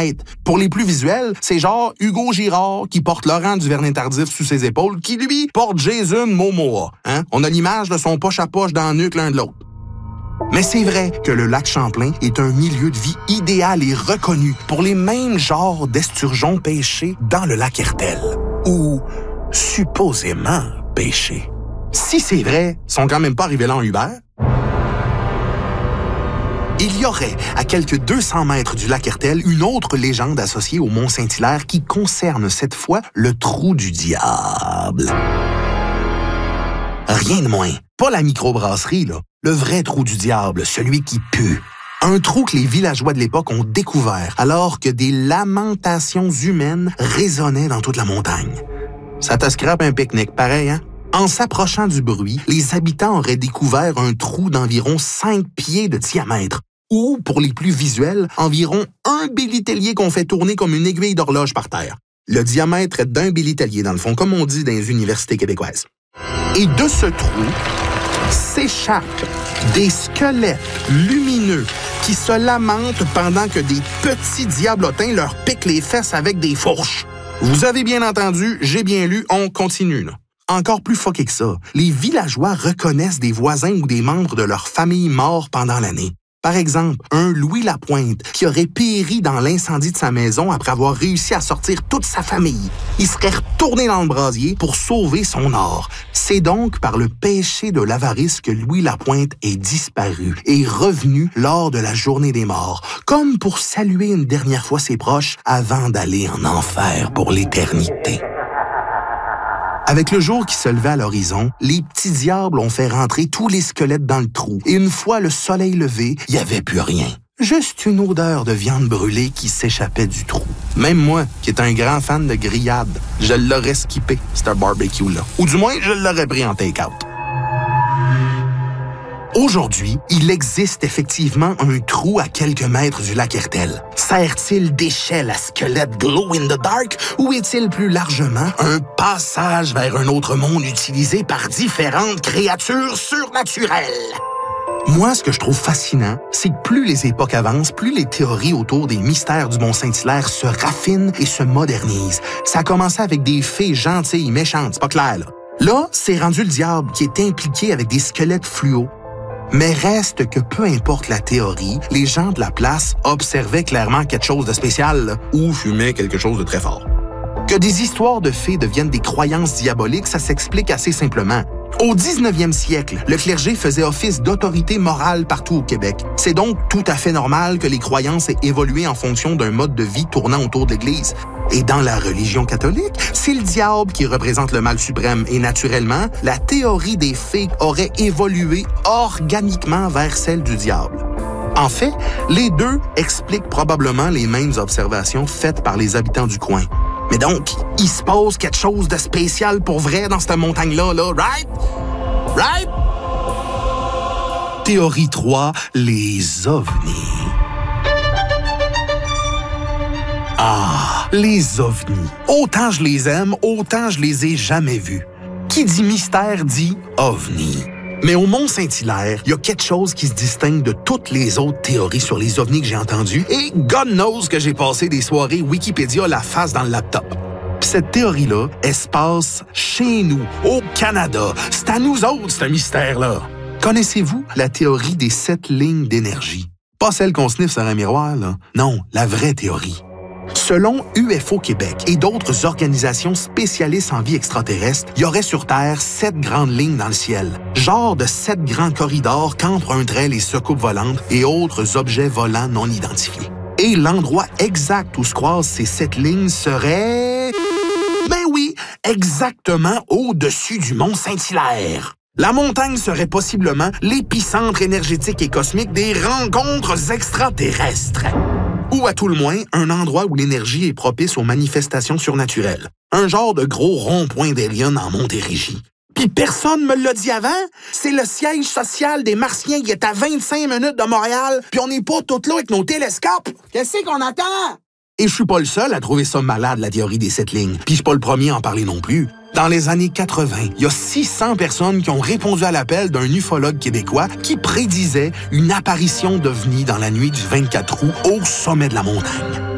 diamètre. Pour les plus visuels, c'est genre Hugo Girard qui porte Laurent Duvernay-Tardif sous ses épaules, qui lui porte Jason Momoa. Hein? On a l'image de son poche à poche dans le nuque l'un de l'autre. Mais c'est vrai que le lac Champlain est un milieu de vie idéal et reconnu pour les mêmes genres d'esturgeons pêchés dans le lac Hertel. Ou supposément pêchés. Si c'est vrai, ils sont quand même pas arrivés là en Uber. Il y aurait, à quelques 200 mètres du lac Hertel, une autre légende associée au Mont-Saint-Hilaire qui concerne cette fois le trou du diable. Rien de moins. Pas la microbrasserie, là. Le vrai trou du diable, celui qui pue. Un trou que les villageois de l'époque ont découvert alors que des lamentations humaines résonnaient dans toute la montagne. Ça te scrape un pique-nique, pareil, hein? En s'approchant du bruit, les habitants auraient découvert un trou d'environ 5 pieds de diamètre, ou, pour les plus visuels, environ un billetelier qu'on fait tourner comme une aiguille d'horloge par terre. Le diamètre est d'un billetelier, dans le fond, comme on dit dans les universités québécoises. Et de ce trou s'échappent des squelettes lumineux qui se lamentent pendant que des petits diablotins leur piquent les fesses avec des fourches. Vous avez bien entendu, j'ai bien lu, on continue, là. Encore plus fucké que ça, les villageois reconnaissent des voisins ou des membres de leur famille morts pendant l'année. Par exemple, un Louis Lapointe qui aurait péri dans l'incendie de sa maison après avoir réussi à sortir toute sa famille. Il serait retourné dans le brasier pour sauver son or. C'est donc par le péché de l'avarice que Louis Lapointe est disparu et revenu lors de la journée des morts, comme pour saluer une dernière fois ses proches avant d'aller en enfer pour l'éternité. Avec le jour qui se levait à l'horizon, les petits diables ont fait rentrer tous les squelettes dans le trou. Et une fois le soleil levé, il n'y avait plus rien. Juste une odeur de viande brûlée qui s'échappait du trou. Même moi, qui est un grand fan de grillade, je l'aurais skippé, ce barbecue-là. Ou du moins, je l'aurais pris en take-out. Aujourd'hui, il existe effectivement un trou à quelques mètres du lac Hertel. Sert-il d'échelle à squelette glow in the dark ou est-il plus largement un passage vers un autre monde utilisé par différentes créatures surnaturelles? Moi, ce que je trouve fascinant, c'est que plus les époques avancent, plus les théories autour des mystères du Mont-Saint-Hilaire se raffinent et se modernisent. Ça a commencé avec des fées gentilles, méchantes, c'est pas clair, là. Là, c'est rendu le diable qui est impliqué avec des squelettes fluo. Mais reste que peu importe la théorie, les gens de la place observaient clairement quelque chose de spécial là, ou fumaient quelque chose de très fort. Que des histoires de fées deviennent des croyances diaboliques, ça s'explique assez simplement. Au 19e siècle, le clergé faisait office d'autorité morale partout au Québec. C'est donc tout à fait normal que les croyances aient évolué en fonction d'un mode de vie tournant autour de l'Église. Et dans la religion catholique, c'est le diable qui représente le mal suprême et naturellement, la théorie des fées aurait évolué organiquement vers celle du diable. En fait, les deux expliquent probablement les mêmes observations faites par les habitants du coin. Mais donc, il se passe quelque chose de spécial pour vrai dans cette montagne-là, là, right? Right? Théorie 3, les ovnis. Ah, les ovnis. Autant je les aime, autant je les ai jamais vus. Qui dit mystère dit ovni. Mais au Mont-Saint-Hilaire, il y a quelque chose qui se distingue de toutes les autres théories sur les ovnis que j'ai entendues et God knows que j'ai passé des soirées Wikipédia la face dans le laptop. Puis cette théorie-là, elle se passe chez nous, au Canada. C'est à nous autres, ce mystère-là. Connaissez-vous la théorie des 7 lignes d'énergie? Pas celle qu'on sniffe sur un miroir, là. Non, la vraie théorie. Selon UFO Québec et d'autres organisations spécialistes en vie extraterrestre, il y aurait sur Terre 7 grandes lignes dans le ciel, genre de 7 grands corridors qu'emprunteraient les soucoupes volantes et autres objets volants non identifiés. Et l'endroit exact où se croisent ces 7 lignes serait... Ben oui, exactement au-dessus du Mont-Saint-Hilaire. La montagne serait possiblement l'épicentre énergétique et cosmique des rencontres extraterrestres. Ou à tout le moins, un endroit où l'énergie est propice aux manifestations surnaturelles. Un genre de gros rond-point d'Hélion en Montérégie. Puis personne me l'a dit avant, c'est le siège social des Martiens qui est à 25 minutes de Montréal, puis on n'est pas tous là avec nos télescopes. Qu'est-ce qu'on attend? Et je suis pas le seul à trouver ça malade, la théorie des 7 lignes. Puis je suis pas le premier à en parler non plus. Dans les années 80, il y a 600 personnes qui ont répondu à l'appel d'un ufologue québécois qui prédisait une apparition d'ovnis dans la nuit du 24 août au sommet de la montagne.